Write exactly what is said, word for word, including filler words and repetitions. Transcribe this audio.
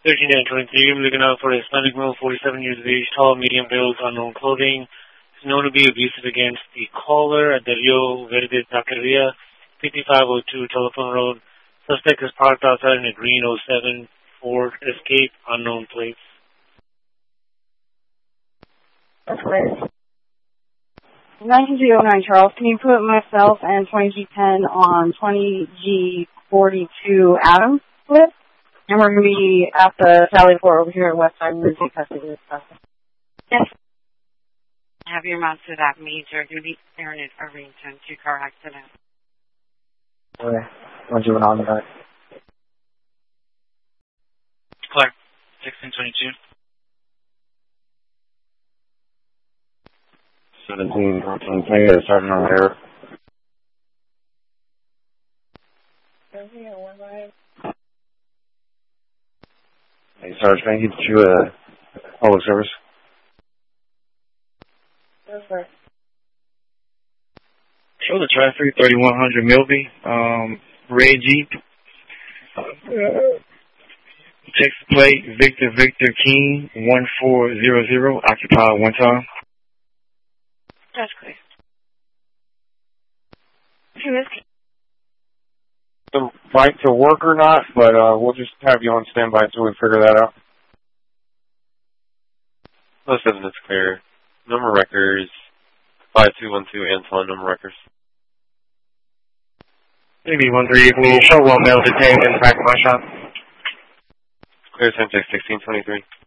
thirteen and twenty-three, I'm looking out for a Hispanic male, forty-seven years of age, tall, medium build, unknown clothing. Is known to be abusive against the caller at the Rio Verde Taqueria, fifty-five oh two Telephone Road. Suspect is parked outside in a green oh seven Ford Escape, unknown plates. That's weird. nineteen G oh nine, Charles. Can you put myself and twenty G ten on twenty G forty-two Adam Flip? And we're going to be at the Sally Port over here at Westside. We're going to custody this stuff. Yes. Have your mount to that major duty Aaron Arrington, two-car accident. Okay. What's going on with that? Clark, sixteen twenty-two. seventeen, fourteen, can I get a sergeant on there? Hey, Sarge, can I get you a public service? Go for it. Show the traffic, thirty-one hundred Milby, um, red Jeep. Text plate, Victor Victor King, one four zero zero, occupied one time. That's clear. Who is The right to work or not, but uh, we'll just have you on standby until we figure that out. Oh seven, that's clear. Number records, five two one two, Anton, number records. Maybe one three eight, show one male detained in fact my shop. Clear, Semtex sixteen twenty-three.